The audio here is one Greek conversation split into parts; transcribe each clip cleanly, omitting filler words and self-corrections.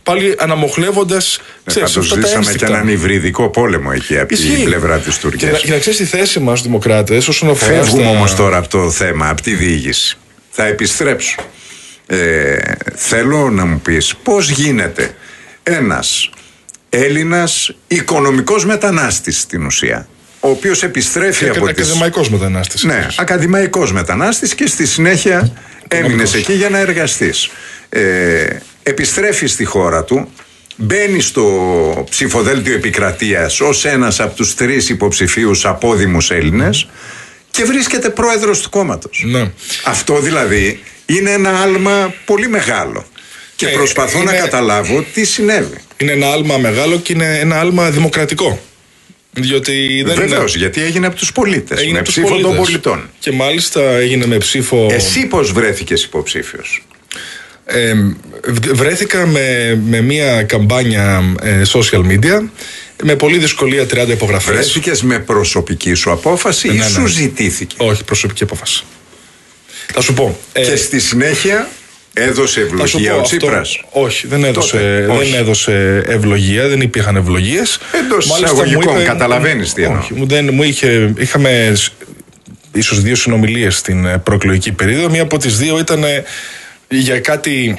πάλι αναμοχλεύοντας. Πάντως ζήσαμε και έναν υβριδικό πόλεμο εκεί από την πλευρά της Τουρκίας. Και να ξέρεις τη θέση μας, δημοκράτες, όσον αφορά. Φεύγουμε όμως τώρα από το θέμα, από τη διοίκηση. Θα επιστρέψω. Θέλω να μου πεις πώς γίνεται ένας Έλληνας οικονομικός μετανάστης στην ουσία, ο οποίος επιστρέφει από τις... Ακαδημαϊκός μετανάστης. Ναι, ακαδημαϊκός μετανάστης και στη συνέχεια έμεινες εκεί για να εργαστείς. Επιστρέφει στη χώρα του, μπαίνει στο ψηφοδέλτιο επικρατείας ως ένας από τους 3 υποψηφίους απόδημους Έλληνες και βρίσκεται πρόεδρος του κόμματος. Ναι. Αυτό δηλαδή είναι ένα άλμα πολύ μεγάλο και προσπαθώ να καταλάβω τι συνέβη. Είναι ένα άλμα μεγάλο και είναι ένα άλμα δημοκρατικό. Διότι δεν Βεβαίως, γιατί έγινε από τους πολίτες, με ψήφο των πολιτών. Και μάλιστα έγινε με ψήφο... Εσύ πώς βρέθηκες υποψήφιος? Βρέθηκα με μια καμπάνια social media, με πολύ δυσκολία 30 υπογραφές. Βρέθηκες με προσωπική σου απόφαση ή σου ζητήθηκε? Όχι, προσωπική απόφαση. Θα σου πω. Και στη συνέχεια έδωσε ευλογία ο Τσίπρας? Όχι, δεν έδωσε ευλογία, δεν υπήρχαν ευλογίες. Εντός εισαγωγικών, καταλαβαίνεις τι εννοώ. Είχαμε ίσως 2 συνομιλίες στην προεκλογική περίοδο. Μία από τις 2 ήταν για κάτι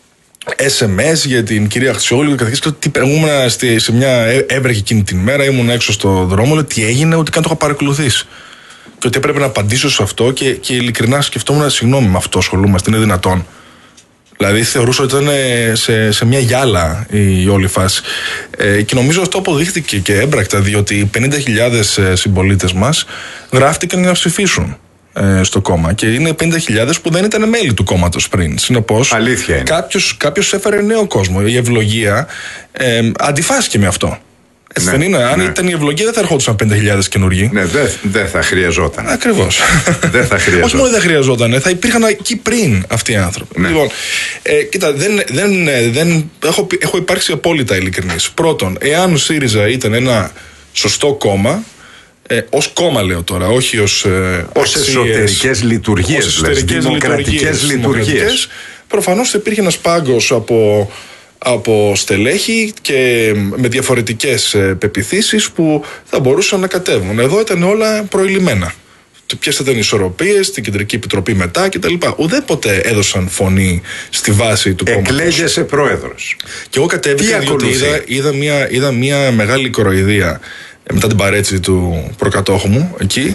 SMS για την κυρία Αξιόλου και ήμουν σε μια έβρεχη εκείνη την μέρα, ήμουν έξω στο δρόμο, λέω τι έγινε, ότι καν το είχα παρακολουθήσει. Και ότι έπρεπε να απαντήσω σε αυτό και ειλικρινά σκεφτόμουν, συγγνώμη, με αυτό ασχολούμαστε, είναι δυνατόν? Δηλαδή θεωρούσα ότι ήταν σε μια γυάλα η όλη φάση. Και νομίζω αυτό αποδείχθηκε και έμπρακτα, διότι 50.000 συμπολίτες μας γράφτηκαν για να ψηφίσουν στο κόμμα. Και είναι 50.000 που δεν ήταν μέλη του κόμματος πριν. Συνεπώς, αλήθεια είναι. Κάποιος έφερε νέο κόσμο. Η ευλογία αντιφάσκει με αυτό. Έτσι δεν είναι? Αν ήταν η ευλογία, δεν θα ερχόντουσαν 5.000 καινούργοι. Ναι, δεν θα χρειαζόταν. Ακριβώς. Δεν θα χρειαζόταν. Όχι μόνο δεν χρειαζόταν, θα υπήρχαν εκεί πριν αυτοί οι άνθρωποι. Ναι. Λοιπόν, κοίτα, έχω υπάρξει απόλυτα ειλικρινής. Πρώτον, εάν ο ΣΥΡΙΖΑ ήταν ένα σωστό κόμμα, ως κόμμα λέω τώρα, όχι ως εσωτερικές λειτουργίες, δημοκρατικές λειτουργίες, προφανώς θα υπήρχε ένας πάγκος από στελέχη και με διαφορετικές πεποιθήσεις που θα μπορούσαν να κατέβουν. Εδώ ήταν όλα προηλημένα. Ποιες ήταν οι ισορροπίες, στην Κεντρική Επιτροπή μετά κτλ. Ουδέποτε έδωσαν φωνή στη βάση του κόμματος. Εκλέγεσαι πρόεδρος. Και εγώ κατέβηκα διότι είδα μια μεγάλη κοροϊδία μετά την παρέτηση του προκατόχου μου εκεί,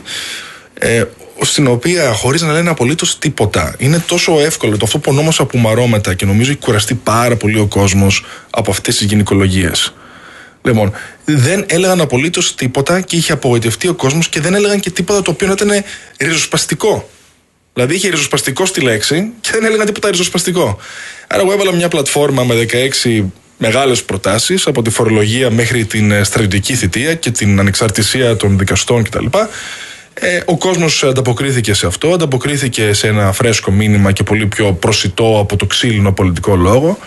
στην οποία χωρίς να λένε απολύτως τίποτα. Είναι τόσο εύκολο το αυτό που ονόμασα πουμαρόμετα και νομίζω έχει κουραστεί πάρα πολύ ο κόσμος από αυτές τις γυναικολογίες. Λοιπόν, δεν έλεγαν απολύτως τίποτα και είχε απογοητευτεί ο κόσμος και δεν έλεγαν και τίποτα το οποίο να ήταν ριζοσπαστικό. Δηλαδή είχε ριζοσπαστικό στη λέξη και δεν έλεγαν τίποτα ριζοσπαστικό. Άρα εγώ έβαλα μια πλατφόρμα με 16 μεγάλες προτάσεις, από τη φορολογία μέχρι την στρατιωτική θητεία και την ανεξαρτησία των δικαστών κτλ. Ο κόσμος ανταποκρίθηκε σε αυτό, ανταποκρίθηκε σε ένα φρέσκο μήνυμα και πολύ πιο προσιτό από το ξύλινο πολιτικό λόγο,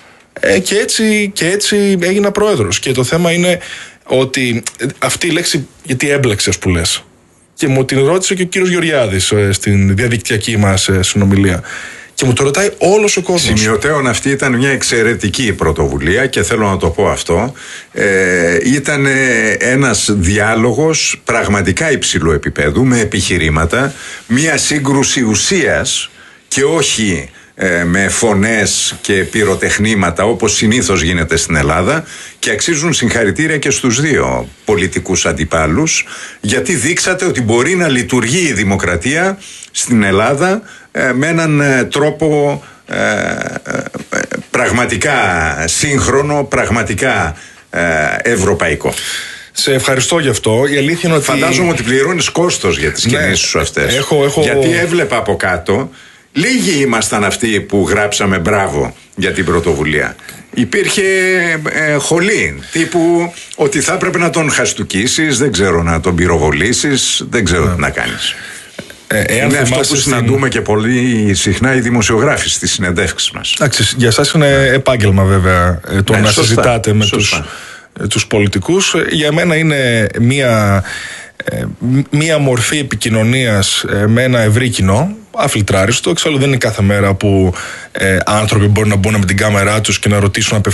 και έτσι έγινα πρόεδρος. Και το θέμα είναι ότι αυτή η λέξη γιατί έμπλεξες που λες, και μου την ρώτησε και ο κύριος Γεωργιάδης στην διαδικτυακή μας συνομιλία. Και μου το ρωτάει όλος ο κόσμος. Σημειωτέων, αυτή ήταν μια εξαιρετική πρωτοβουλία και θέλω να το πω αυτό. Ήταν ένας διάλογος πραγματικά υψηλού επίπεδου, με επιχειρήματα, μια σύγκρουση ουσίας και όχι με φωνές και πυροτεχνήματα όπως συνήθως γίνεται στην Ελλάδα, και αξίζουν συγχαρητήρια και στους 2 πολιτικούς αντιπάλους, γιατί δείξατε ότι μπορεί να λειτουργεί η δημοκρατία στην Ελλάδα με έναν τρόπο πραγματικά σύγχρονο, πραγματικά ευρωπαϊκό. Σε ευχαριστώ γι' αυτό. Η αλήθεια είναι ότι... Φαντάζομαι ότι πληρώνεις κόστος για τις κινήσεις σου αυτές. Γιατί έβλεπα από κάτω, λίγοι ήμασταν αυτοί που γράψαμε μπράβο για την πρωτοβουλία. Υπήρχε χολή τύπου ότι θα έπρεπε να τον χαστουκίσεις, δεν ξέρω, να τον πυροβολήσεις, δεν ξέρω τι να κάνεις. Είναι αυτό που συναντούμε και πολύ συχνά οι δημοσιογράφοι στις συνεντεύξεις μας. Για εσάς είναι επάγγελμα βέβαια το να συζητάτε με τους πολιτικούς. Για μένα είναι μία μορφή επικοινωνίας με ένα ευρύ κοινό, αφιλτράριστο. Εξάλλου δεν είναι κάθε μέρα που άνθρωποι μπορούν να μπουν με την κάμερά τους και να ρωτήσουν